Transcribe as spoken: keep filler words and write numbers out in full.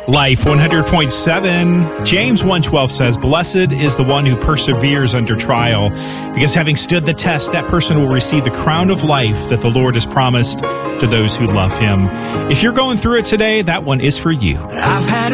Life one hundred point seven, James one twelve says, "Blessed is the one who perseveres under trial, because having stood the test, that person will receive the crown of life that the Lord has promised to those who love him." If you're going through it today, that one is for you. I've had